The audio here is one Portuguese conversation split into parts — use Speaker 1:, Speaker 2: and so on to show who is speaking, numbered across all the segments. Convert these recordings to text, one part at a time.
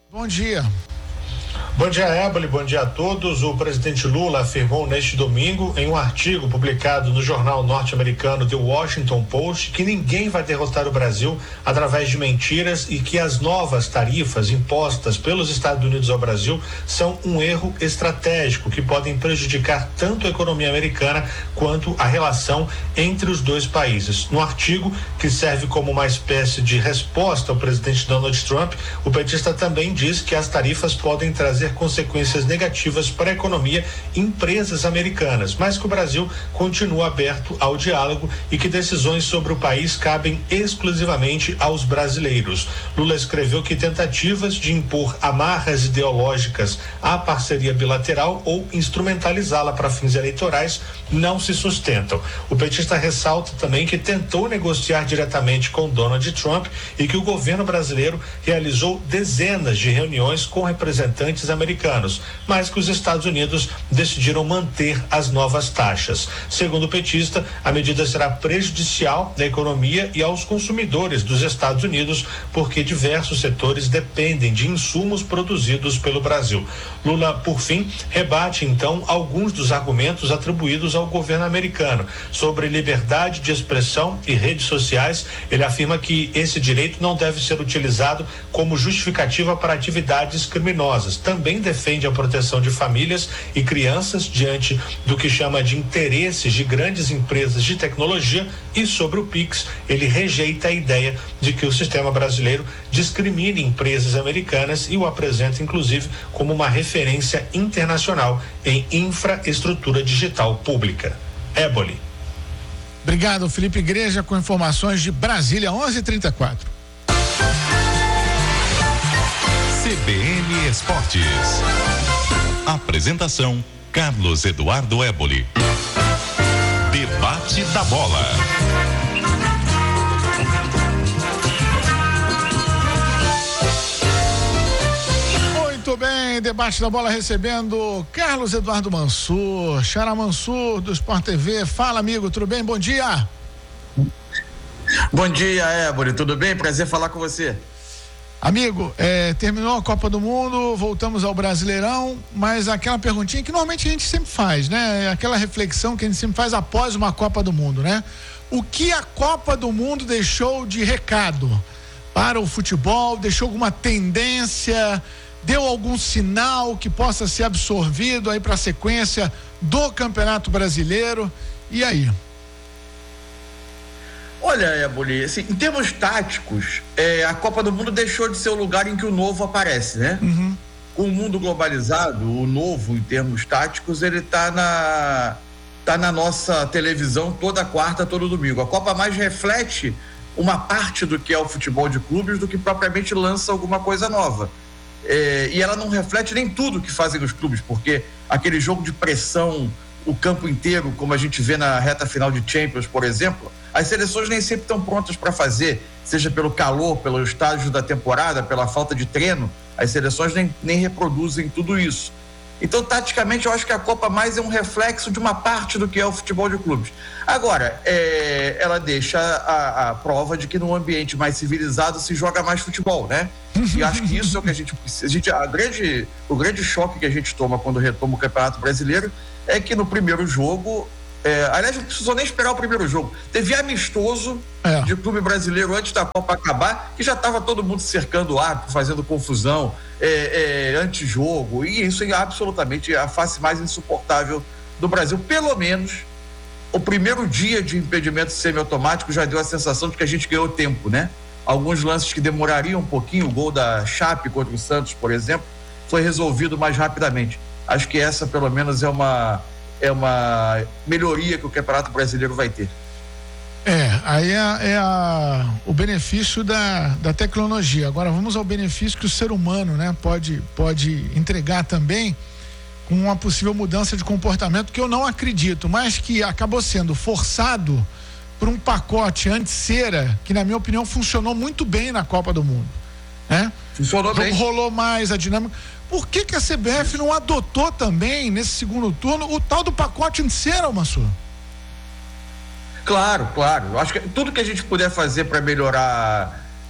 Speaker 1: Bom dia.
Speaker 2: Bom dia, Éboli, bom dia a todos. O presidente Lula afirmou neste domingo, em um artigo publicado no jornal norte-americano The Washington Post, que ninguém vai derrotar o Brasil através de mentiras e que as novas tarifas impostas pelos Estados Unidos ao Brasil são um erro estratégico que podem prejudicar tanto a economia americana quanto a relação entre os dois países. No artigo, que serve como uma espécie de resposta ao presidente Donald Trump, o petista também diz que as tarifas podem trazer consequências negativas para a economia e empresas americanas, mas que o Brasil continua aberto ao diálogo e que decisões sobre o país cabem exclusivamente aos brasileiros. Lula escreveu que tentativas de impor amarras ideológicas à parceria bilateral ou instrumentalizá-la para fins eleitorais não se sustentam. O petista ressalta também que tentou negociar diretamente com Donald Trump e que o governo brasileiro realizou dezenas de reuniões com representantes americanos, mas que os Estados Unidos decidiram manter as novas taxas. Segundo o petista, a medida será prejudicial à economia e aos consumidores dos Estados Unidos, porque diversos setores dependem de insumos produzidos pelo Brasil. Lula, por fim, rebate então alguns dos argumentos atribuídos ao governo americano sobre liberdade de expressão e redes sociais. Ele afirma que esse direito não deve ser utilizado como justificativa para atividades criminosas. Também defende a proteção de famílias e crianças diante do que chama de interesses de grandes empresas de tecnologia, e sobre o Pix, ele rejeita a ideia de que o sistema brasileiro discrimine empresas americanas e o apresenta inclusive como uma referência internacional em infraestrutura digital pública. Éboli.
Speaker 1: Obrigado, Felipe Igreja, com informações de Brasília, 11h34.
Speaker 3: CBN Esportes. Apresentação: Carlos Eduardo Éboli. Debate da bola.
Speaker 1: Muito bem, debate da bola recebendo Carlos Eduardo Mansur, Xará Mansur do Sport TV. Fala, amigo, tudo bem? Bom dia.
Speaker 4: Bom dia, Éboli, tudo bem? Prazer falar com você.
Speaker 1: Amigo, terminou a Copa do Mundo, voltamos ao Brasileirão, mas aquela perguntinha que normalmente a gente sempre faz, né? Aquela reflexão que a gente sempre faz após uma Copa do Mundo, né? O que a Copa do Mundo deixou de recado para o futebol? Deixou alguma tendência? Deu algum sinal que possa ser absorvido aí para a sequência do Campeonato Brasileiro? E aí?
Speaker 4: Olha, Éboli, assim, em termos táticos, a Copa do Mundo deixou de ser o lugar em que o novo aparece, né?
Speaker 1: Uhum.
Speaker 4: Com o mundo globalizado, o novo, em termos táticos, ele tá na nossa televisão toda quarta, todo domingo. A Copa mais reflete uma parte do que é o futebol de clubes do que propriamente lança alguma coisa nova. E ela não reflete nem tudo que fazem os clubes, porque aquele jogo de pressão, o campo inteiro, como a gente vê na reta final de Champions, por exemplo, as seleções nem sempre estão prontas para fazer, seja pelo calor, pelo estágio da temporada, pela falta de treino, as seleções nem reproduzem tudo isso. Então, taticamente, eu acho que a Copa mais é um reflexo de uma parte do que é o futebol de clubes. Agora, ela deixa a prova de que num ambiente mais civilizado se joga mais futebol, né? E acho que isso é o que a gente precisa. O grande choque que a gente toma quando retoma o Campeonato Brasileiro é que no primeiro jogo, aliás, não precisou nem esperar o primeiro jogo. Teve amistoso de clube brasileiro antes da Copa acabar, que já estava todo mundo cercando o árbitro, fazendo confusão, antijogo, e isso é absolutamente a face mais insuportável do Brasil. Pelo menos o primeiro dia de impedimento semiautomático já deu a sensação de que a gente ganhou tempo, né? Alguns lances que demorariam um pouquinho, o gol da Chape contra o Santos, por exemplo, foi resolvido mais rapidamente. Acho que essa, pelo menos, é uma melhoria que o Campeonato Brasileiro vai ter.
Speaker 1: Aí o benefício da tecnologia. Agora vamos ao benefício que o ser humano, né, pode entregar também, com uma possível mudança de comportamento que eu não acredito, mas que acabou sendo forçado por um pacote anti-cera que, na minha opinião, funcionou muito bem na Copa do Mundo, né?
Speaker 4: Funcionou bem.
Speaker 1: Rolou mais a dinâmica. Por que a CBF não adotou também, nesse segundo turno, o tal do pacote anti-cera, Mansur?
Speaker 4: Claro. Eu acho que tudo que a gente puder fazer para melhorar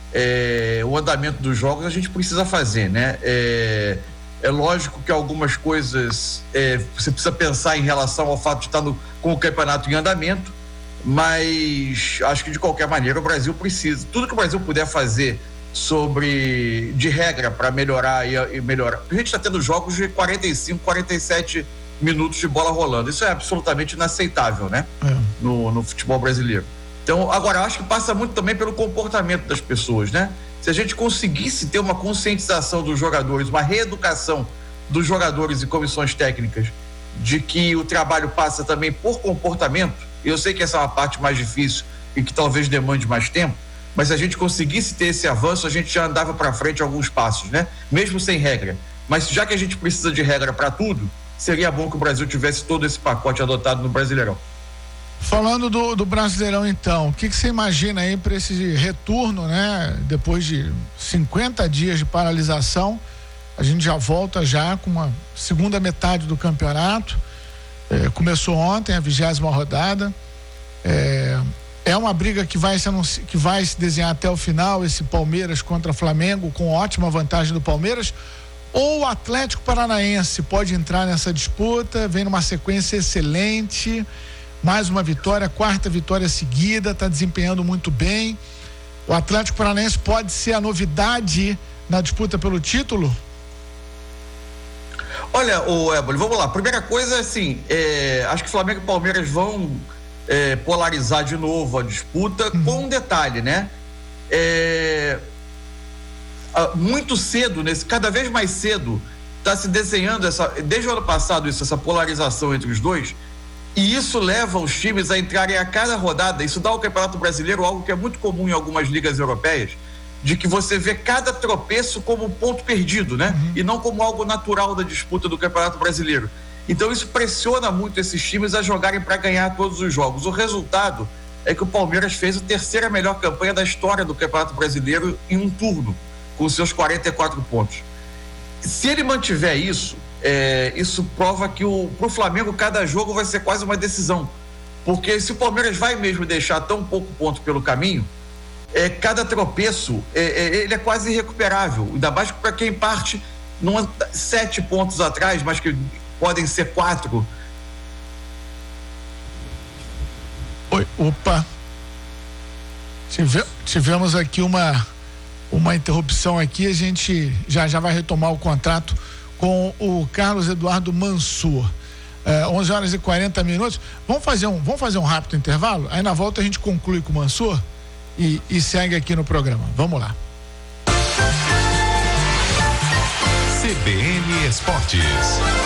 Speaker 4: o andamento dos jogos, a gente precisa fazer, né? É lógico que algumas coisas você precisa pensar em relação ao fato de estar com o campeonato em andamento, mas acho que de qualquer maneira o Brasil precisa, tudo que o Brasil puder fazer de regra para melhorar e melhorar. A gente está tendo jogos de 45, 47 minutos de bola rolando, isso é absolutamente inaceitável, né? No futebol brasileiro. Então, agora, acho que passa muito também pelo comportamento das pessoas, né? Se a gente conseguisse ter uma conscientização dos jogadores, uma reeducação dos jogadores e comissões técnicas de que o trabalho passa também por comportamento, eu sei que essa é uma parte mais difícil e que talvez demande mais tempo, mas se a gente conseguisse ter esse avanço, a gente já andava para frente alguns passos, né? Mesmo sem regra. Mas já que a gente precisa de regra para tudo, seria bom que o Brasil tivesse todo esse pacote adotado no Brasileirão.
Speaker 1: Falando do Brasileirão, então, o que você imagina aí para esse retorno, né? Depois de 50 dias de paralisação, a gente já volta já com uma segunda metade do campeonato. Começou ontem a 20ª rodada. É uma briga que vai se desenhar até o final, esse Palmeiras contra Flamengo, com ótima vantagem do Palmeiras. Ou o Atlético Paranaense pode entrar nessa disputa, vem numa sequência excelente. Mais uma vitória, 4ª vitória seguida, está desempenhando muito bem. O Atlético Paranaense pode ser a novidade na disputa pelo título?
Speaker 4: Olha, Éboli, vamos lá. Primeira coisa, assim, acho que Flamengo e Palmeiras vão polarizar de novo a disputa, com um detalhe, né? Muito cedo, cada vez mais cedo, está se desenhando desde o ano passado essa polarização entre os dois. E isso leva os times a entrarem a cada rodada, isso dá ao Campeonato Brasileiro algo que é muito comum em algumas ligas europeias, de que você vê cada tropeço como um ponto perdido, né? E não como algo natural da disputa do Campeonato Brasileiro. Então isso pressiona muito esses times a jogarem para ganhar todos os jogos. O resultado é que o Palmeiras fez a 3ª melhor campanha da história do Campeonato Brasileiro em um turno, com seus 44 pontos. Se ele mantiver isso, isso prova que pro Flamengo cada jogo vai ser quase uma decisão, porque se o Palmeiras vai mesmo deixar tão pouco ponto pelo caminho, cada tropeço ele é quase irrecuperável, ainda mais para quem parte 7 pontos atrás, mas que podem ser 4.
Speaker 1: Opa, tivemos aqui uma interrupção aqui, a gente já vai retomar o contrato com o Carlos Eduardo Mansur. 11h40. Vamos fazer um rápido intervalo? Aí na volta a gente conclui com o Mansur e segue aqui no programa. Vamos lá.
Speaker 3: CBN Esportes.